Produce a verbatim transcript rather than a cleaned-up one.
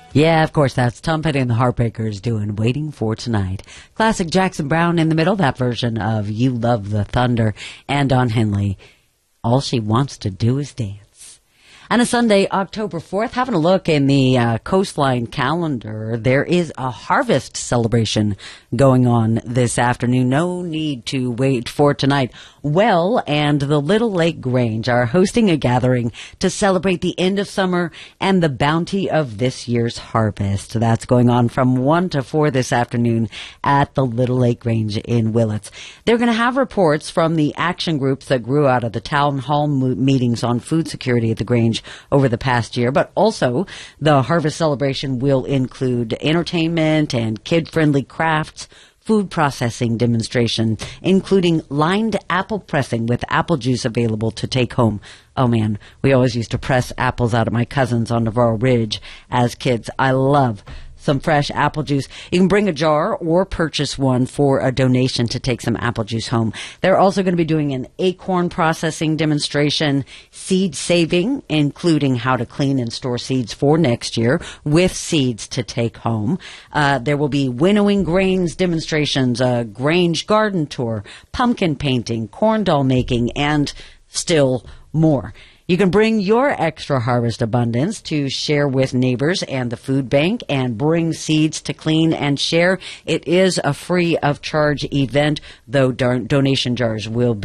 Yeah, of course, that's Tom Petty and the Heartbreakers doing Waiting for Tonight. Classic Jackson Browne in the middle, that version of You Love the Thunder. And Don Henley, All She Wants to Do Is Dance. And a Sunday, October fourth, having a look in the uh, Coastline calendar, there is a harvest celebration going on this afternoon. No need to wait for tonight. Well and the Little Lake Grange are hosting a gathering to celebrate the end of summer and the bounty of this year's harvest. That's going on from one to four this afternoon at the Little Lake Grange in Willits. They're going to have reports from the action groups that grew out of the town hall mo- meetings on food security at the Grange over the past year, but also the harvest celebration will include entertainment and kid-friendly crafts, food processing demonstration, including lined apple pressing with apple juice available to take home. Oh man, we always used to press apples out of my cousins on Navarro Ridge as kids. I love some fresh apple juice. You can bring a jar or purchase one for a donation to take some apple juice home. They're also going to be doing an acorn processing demonstration, seed saving, including how to clean and store seeds for next year with seeds to take home. Uh, there will be winnowing grains demonstrations, a Grange garden tour, pumpkin painting, corn doll making, and still more. You can bring your extra harvest abundance to share with neighbors and the food bank and bring seeds to clean and share. It is a free of charge event, though donation jars will be